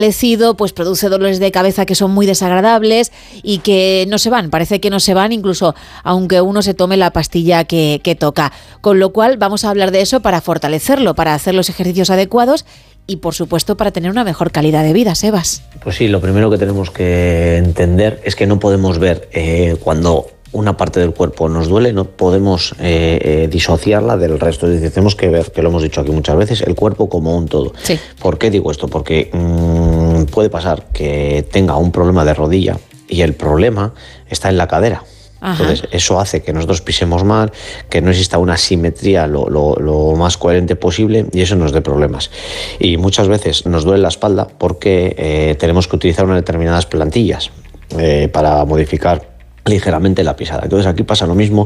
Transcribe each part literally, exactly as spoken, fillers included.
pues produce dolores de cabeza que son muy desagradables y que no se van, parece que no se van incluso aunque uno se tome la pastilla que, que toca. Con lo cual vamos a hablar de eso para fortalecerlo, para hacer los ejercicios adecuados y por supuesto para tener una mejor calidad de vida, Sebas. Pues sí, lo primero que tenemos que entender es que no podemos ver eh, cuando una parte del cuerpo nos duele, no podemos eh, eh, disociarla del resto. Es decir, tenemos que ver, que lo hemos dicho aquí muchas veces, el cuerpo como un todo. Sí. ¿Por qué digo esto? Porque mmm, puede pasar que tenga un problema de rodilla y el problema está en la cadera. Ajá. Entonces eso hace que nosotros pisemos mal, que no exista una simetría lo, lo, lo más coherente posible y eso nos dé problemas. Y muchas veces nos duele la espalda porque eh, tenemos que utilizar unas determinadas plantillas eh, para modificar ligeramente la pisada. Entonces aquí pasa lo mismo,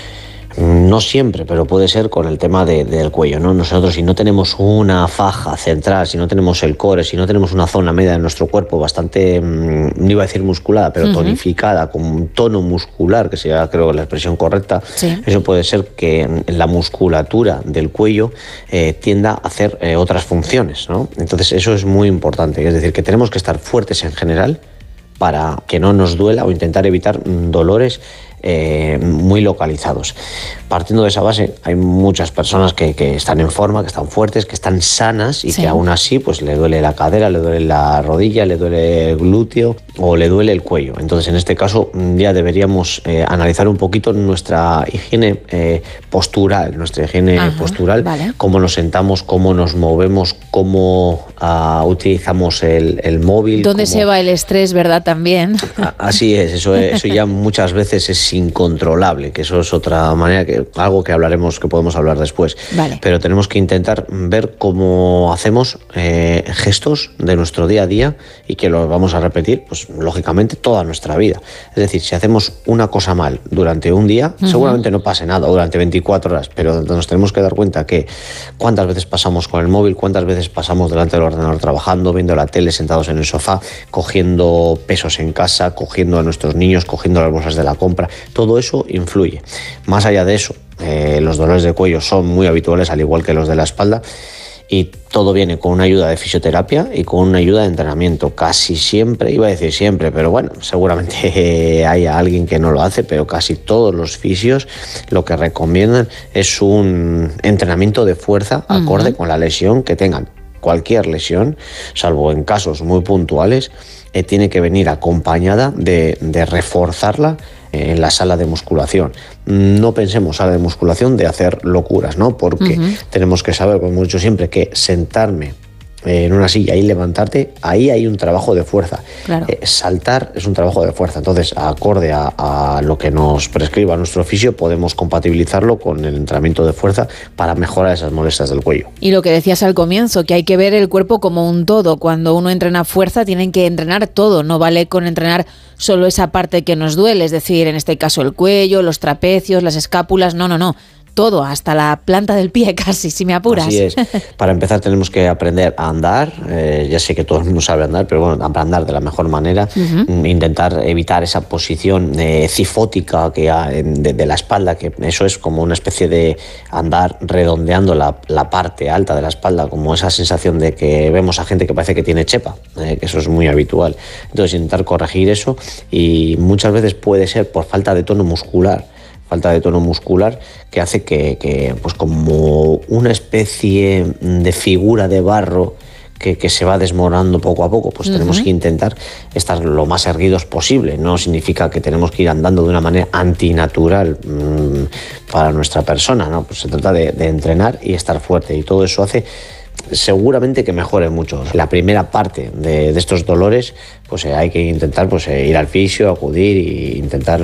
no siempre, pero puede ser con el tema de, del cuello, ¿no? Nosotros si no tenemos una faja central, si no tenemos el core, si no tenemos una zona media de nuestro cuerpo bastante, no iba a decir musculada, pero uh-huh. tonificada, con un tono muscular, que sería creo la expresión correcta, sí. Eso puede ser que la musculatura del cuello eh, tienda a hacer eh, otras funciones, ¿no? Entonces eso es muy importante, es decir, que tenemos que estar fuertes en general para que no nos duela o intentar evitar dolores eh, muy localizados. Partiendo de esa base, hay muchas personas que, que están en forma, que están fuertes, que están sanas y sí. que aún así pues le duele la cadera, le duele la rodilla, le duele el glúteo o le duele el cuello. Entonces, en este caso, ya deberíamos eh, analizar un poquito nuestra higiene eh, postural, nuestra higiene Ajá, postural, vale. Cómo nos sentamos, cómo nos movemos, cómo uh, utilizamos el, el móvil. ¿Dónde cómo... se va el estrés, verdad? También. Así es, eso, eso ya muchas veces es incontrolable, que eso es otra manera, que algo que hablaremos, que podemos hablar después. Vale. Pero tenemos que intentar ver cómo hacemos eh, gestos de nuestro día a día y que lo vamos a repetir, pues lógicamente, toda nuestra vida. Es decir, si hacemos una cosa mal durante un día, uh-huh. seguramente no pase nada, o durante veinticuatro horas, pero nos tenemos que dar cuenta que cuántas veces pasamos con el móvil, cuántas veces pasamos delante del ordenador trabajando, viendo la tele, sentados en el sofá, cogiendo pesos en casa, cogiendo a nuestros niños, cogiendo las bolsas de la compra. Todo eso influye. Más allá de eso, eh, los dolores de cuello son muy habituales, al igual que los de la espalda, y todo viene con una ayuda de fisioterapia y con una ayuda de entrenamiento. Casi siempre, iba a decir siempre, pero bueno, seguramente haya alguien que no lo hace, pero casi todos los fisios lo que recomiendan es un entrenamiento de fuerza acorde uh-huh. con la lesión que tengan. Cualquier lesión, salvo en casos muy puntuales, eh, tiene que venir acompañada de, de reforzarla en la sala de musculación. No pensemos sala de musculación de hacer locuras, ¿no? Porque uh-huh. tenemos que saber, como hemos dicho siempre, que sentarme en una silla y levantarte, ahí hay un trabajo de fuerza. Claro. Eh, saltar es un trabajo de fuerza. Entonces, acorde a, a lo que nos prescriba nuestro fisio, podemos compatibilizarlo con el entrenamiento de fuerza para mejorar esas molestias del cuello. Y lo que decías al comienzo, que hay que ver el cuerpo como un todo. Cuando uno entrena fuerza, tienen que entrenar todo. No vale con entrenar solo esa parte que nos duele, es decir, en este caso el cuello, los trapecios, las escápulas. No, no, no. Todo, hasta la planta del pie casi, si me apuras. Así es. Para empezar tenemos que aprender a andar. Eh, ya sé que todo el mundo sabe andar, pero bueno, andar de la mejor manera. Uh-huh. Intentar evitar esa posición eh, cifótica que hay de, de la espalda, que eso es como una especie de andar redondeando la, la parte alta de la espalda, como esa sensación de que vemos a gente que parece que tiene chepa, eh, que eso es muy habitual. Entonces intentar corregir eso, y muchas veces puede ser por falta de tono muscular. falta de tono muscular que hace que, que pues como una especie de figura de barro que, que se va desmoronando poco a poco, pues uh-huh. tenemos que intentar estar lo más erguidos posible. No significa que tenemos que ir andando de una manera antinatural mmm, para nuestra persona, ¿no? Pues se trata de, de entrenar y estar fuerte, y todo eso hace seguramente que mejore mucho. La primera parte de, de estos dolores, pues eh, hay que intentar pues, eh, ir al fisio, acudir e intentar...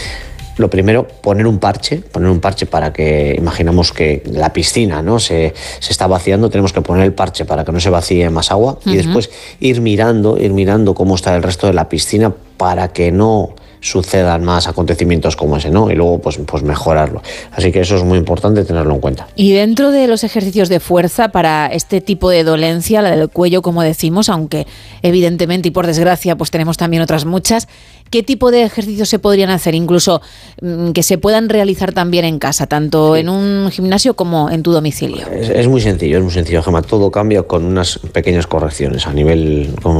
Lo primero, poner un parche, poner un parche para que, imaginamos que la piscina, ¿no? se, se está vaciando, tenemos que poner el parche para que no se vacíe más agua, uh-huh. y después ir mirando, ir mirando cómo está el resto de la piscina para que no sucedan más acontecimientos como ese, ¿no? Y luego pues, pues mejorarlo. Así que eso es muy importante tenerlo en cuenta. Y dentro de los ejercicios de fuerza para este tipo de dolencia, la del cuello, como decimos, aunque evidentemente y por desgracia pues tenemos también otras muchas, ¿qué tipo de ejercicios se podrían hacer? Incluso mmm, que se puedan realizar también en casa, tanto sí. en un gimnasio como en tu domicilio. Es, es muy sencillo, es muy sencillo, Gemma. Todo cambia con unas pequeñas correcciones a nivel, como